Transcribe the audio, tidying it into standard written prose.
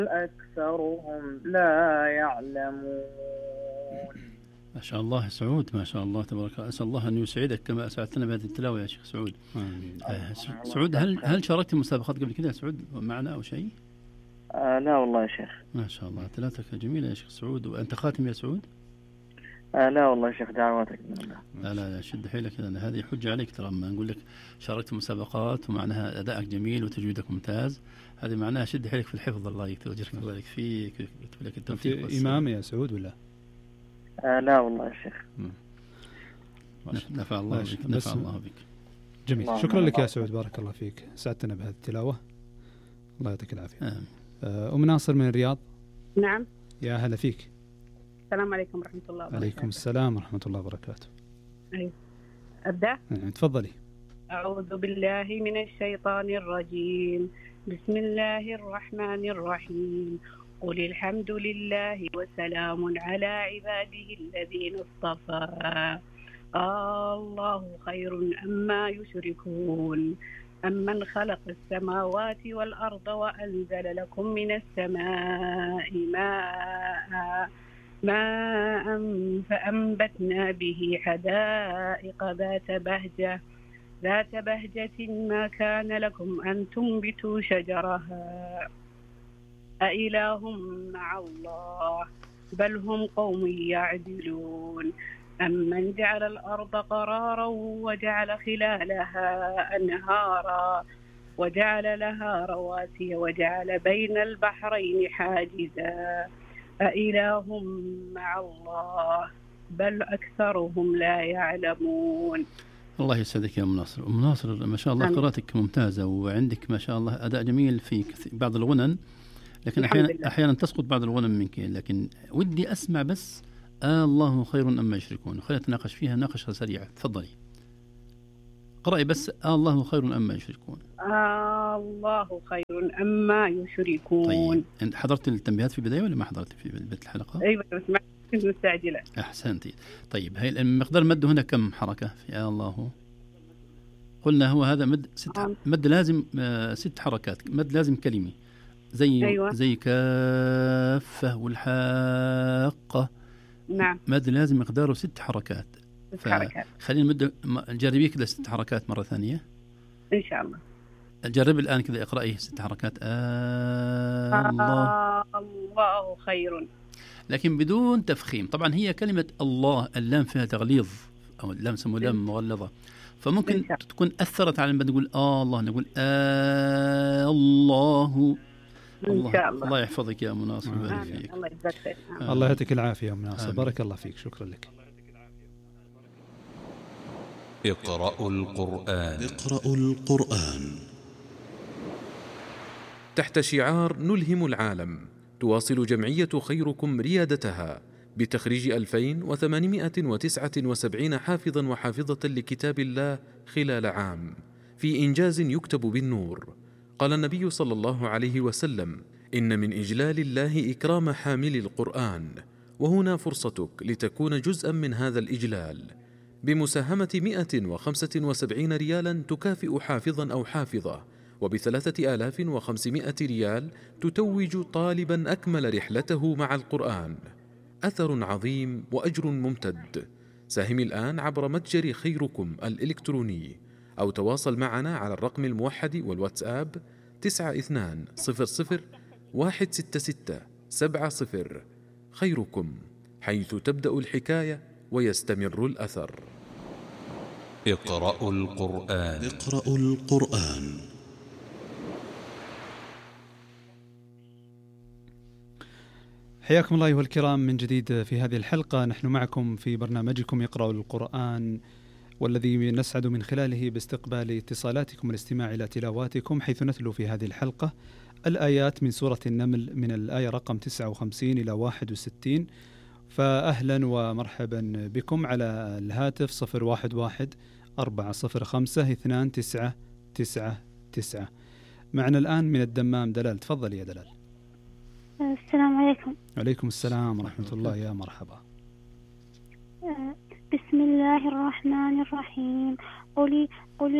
أكثرهم لا يعلمون. ما شاء الله سعود، ما شاء الله تبارك الله. أسأل الله أن يسعدك كما أسعدتنا بهذه التلاوة يا شيخ سعود. سعود، هل شاركت مسابقات قبل كده يا سعود معنا أو شيء؟ لا والله يا شيخ. ما شاء الله تلاوتك جميلة يا شيخ سعود. وأنت خاتم يا سعود؟ لا والله يا شيخ، دعواتك من الله. لا شد حيلك، هذه حجة عليك ترى. ما نقول لك شاركت مسابقات ومعناها أدائك جميل وتجويدك ممتاز، هذه معناها شد حيلك في الحفظ. الله يكتب لك فيك ويكتب لك التوفيق. إمام يا سعود ولا؟ لا والله يا شيخ. نفع الله بك، نفع الله بك. جميل، شكرا لك يا سعود، بارك الله فيك، سعدتنا بهذه التلاوة، الله يعطيك العافية. أم ناصر من الرياض. نعم. يا هلا فيك. السلام عليكم ورحمة الله وبركاته. عليكم السلام ورحمة الله وبركاته. أيوة. أبدأ؟ تفضلي. أعوذ بالله من الشيطان الرجيم، بسم الله الرحمن الرحيم، قل الحمد لله وسلام على عباده الذين اصطفى، الله خير أما يشركون، أمن خلق السماوات والأرض وأنزل لكم من السماء ماء فأنبتنا به حدائق ذات بهجة ما كان لكم أن تنبتوا شجرها أإله مع الله بل هم قوم يعدلون، أمن جعل الأرض قرارا وجعل خلالها أنهارا وجعل لها رواسي وجعل بين البحرين حاجزا أإله مع الله بل أكثرهم لا يعلمون. الله يسعدك يا أم ناصر. أم ناصر ما شاء الله قراءتك ممتازة، وعندك ما شاء الله أداء جميل في بعض الغنن، لكن أحيانا تسقط بعض الغنن منك، لكن ودي أسمع بس الله خير أما يشركون. خلينا نتناقش فيها ناقشة سريعة. تفضلي قرأي بس الله خير أما يشركون. الله خير أما يشركون. طيب حضرت التنبيهات في البداية ولا ما حضرت في بداية الحلقة؟ أيوة بس ما كنت مستعجلة. أحسنتي. طيب هي مقدار المد هنا كم حركة في الله؟ قلنا هو هذا مد مد لازم 6 حركات، مد لازم كلمة زي أيوة. زي كافة والحاقة. نعم. مد لازم مقداره 6 حركات. خلينا نجربيه كذا 6 حركات مرة ثانية إن شاء الله. جرب الآن كذا، اقرأيه 6 حركات. الله خير، لكن بدون تفخيم. طبعا هي كلمة الله اللام فيها تغليظ، أو اللام سموه لام مغلظة، فممكن تكون أثرت على لما نقول الله، نقول الله. إن شاء الله. الله يحفظك يا أم ناصر. الله يجزاك. الله يعطيك العافية يا أم ناصر، بارك الله فيك، شكرا لك. اقرأوا القرآن تحت شعار نلهم العالم. تواصل جمعية خيركم ريادتها بتخريج 2879 حافظا وحافظة لكتاب الله خلال عام، في إنجاز يكتب بالنور. قال النبي صلى الله عليه وسلم: إن من إجلال الله إكرام حامل القرآن، وهنا فرصتك لتكون جزءا من هذا الإجلال بمساهمة 175 ريالا تكافئ حافظا أو حافظة، وب3500 ريال تتوج طالبا أكمل رحلته مع القرآن. أثر عظيم وأجر ممتد. ساهم الآن عبر متجر خيركم الإلكتروني، أو تواصل معنا على الرقم الموحد والواتساب 9200 166 70. خيركم، حيث تبدأ الحكاية ويستمر الأثر. اقرأوا القرآن. حياكم الله أيها الكرام من جديد في هذه الحلقة. نحن معكم في برنامجكم اقرأوا القرآن، والذي نسعد من خلاله باستقبال اتصالاتكم والاستماع إلى تلاواتكم، حيث نتلو في هذه الحلقة الآيات من سورة النمل من الآية رقم 59 إلى 61. فأهلا ومرحبا بكم على الهاتف 011-405-2999. معنا الآن من الدمام دلال. تفضل يا دلال. السلام عليكم. عليكم السلام ورحمة الله، يا مرحبا. بسم الله الرحمن الرحيم. قل